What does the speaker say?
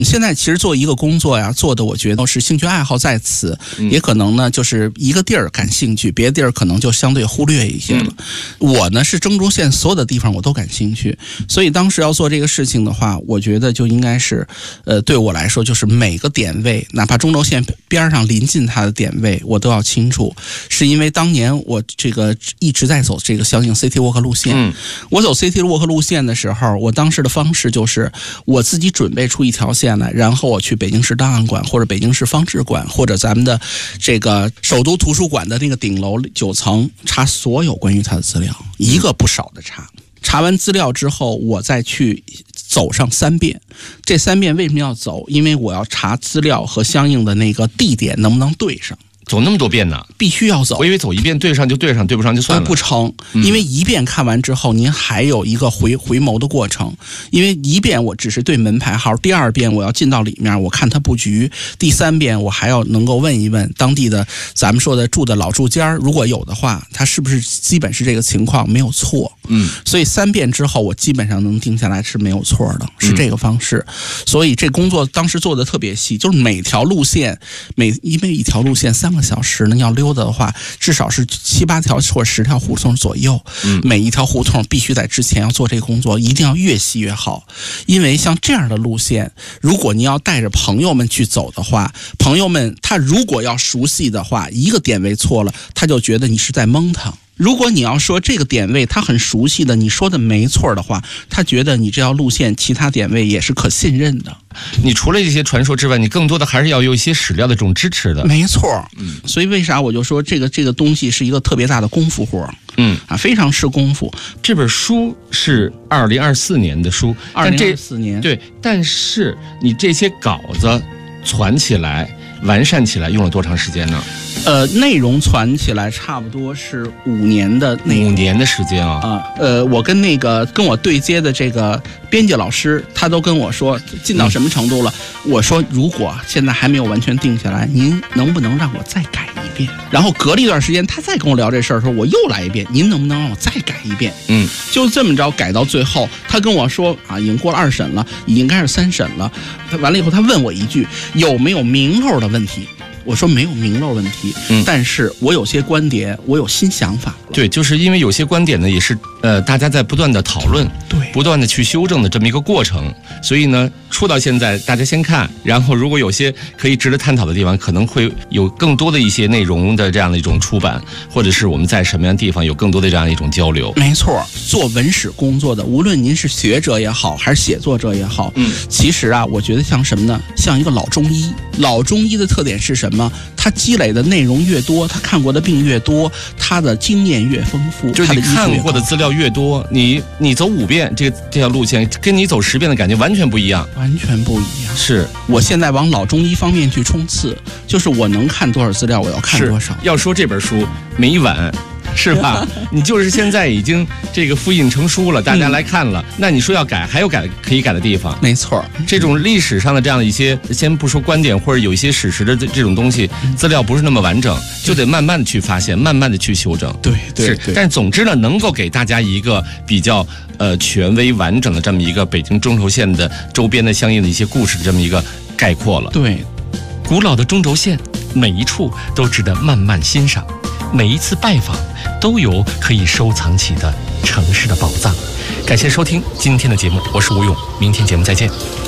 现在其实做一个工作呀，做的我觉得是兴趣爱好在此，也可能呢就是一个地儿感兴趣，别的地儿可能就相对忽略一些了。我呢是中轴线所有的地方我都感兴趣，所以当时要做这个事情的话，我觉得就应该是，对我来说就是每个点位，哪怕中轴线边上临近它的点位，我都要清楚。是因为当年我这个一直在走这个相应 City Walk 路线，我走 City Walk 路线的时候，我当时的方式就是我自己准备出一条线来，然后我去北京市档案馆或者北京市方志馆或者咱们的这个首都图书馆的那个顶楼9层查所有关于它的资料，一个不少的查。查完资料之后，我再去走上3遍。这3遍为什么要走？因为我要查资料和相应的那个地点能不能对上。 走那么多遍呢？ 必须要走。 我以为走一遍对上就对上，对不上就算了。 不成，因为一遍看完之后，您还有一个回眸的过程。因为一遍我只是对门牌号，第2遍我要进到里面，我看它布局，第3遍我还要能够问一问当地的咱们说的住的老住家，如果有的话，它是不是基本是这个情况，没有错。所以3遍之后，我基本上能定下来是没有错的，是这个方式。所以这工作当时做的特别细，就是每条路线，因为一条路线3个小时呢，要溜达的话，至少是7、8条或者10条胡同左右。每一条胡同必须在之前要做这个工作，一定要越细越好。因为像这样的路线，如果你要带着朋友们去走的话，朋友们他如果要熟悉的话，一个点位错了，他就觉得你是在蒙他。如果你要说这个点位他很熟悉的，你说的没错的话，他觉得你这条路线其他点位也是可信任的。 你除了这些传说之外，你更多的还是要有一些史料的这种支持的。 没错，所以为啥我就说这个东西是一个特别大的功夫活，非常吃功夫。 这本书是2024年的书 ，2024年对，但是你这些稿子传起来、完善起来用了多长时间呢？ 内容传起来差不多是5年的内容。5 年的时间啊！ 我跟我对接的这个编辑老师，他都跟我说进到什么程度了。我说如果现在还没有完全定下来，您能不能让我再改一遍？然后隔了一段时间，他再跟我聊这事儿的时候，我又来一遍，您能不能让我再改一遍？就这么着改到最后，他跟我说已经过了2审了，已经该是3审了。完了以后，他问我一句，有没有明漏的问题？我说没有明漏问题，但是我有些观点，我有新想法。 对，就是因为有些观点呢，也是大家在不断的讨论， 对， 不断的去修正的这么一个过程。所以呢，出到现在，大家先看，然后如果有些可以值得探讨的地方，可能会有更多的一些内容的这样的一种出版，或者是我们在什么样的地方有更多的这样一种交流。 没错，做文史工作的，无论您是学者也好，还是写作者也好，其实啊，我觉得像什么呢？像一个老中医。老中医的特点是什么？他积累的内容越多，他看过的病越多，他的经验越丰富， 就是你看过的资料越多，你走5遍这条路线，跟你走10遍的感觉完全不一样， 完全不一样。 是我现在往老中医方面去冲刺，就是我能看多少资料，我要看多少。 要说这本书没完。是吧？你就是现在已经这个复印成书了，大家来看了，那你说要改，还有可以改的地方。 没错， 这种历史上的这样的一些，先不说观点或者有一些史实的这种东西，资料不是那么完整，就得慢慢的去发现，慢慢的去修正。 对， 但是总之呢，能够给大家一个比较权威完整的这么一个北京中轴线的周边的相应的一些故事的这么一个概括了。 对， 古老的中轴线，每一处都值得慢慢欣赏。每一次拜访都有可以收藏起的城市的宝藏。感谢收听今天的节目，我是吴勇，明天节目再见。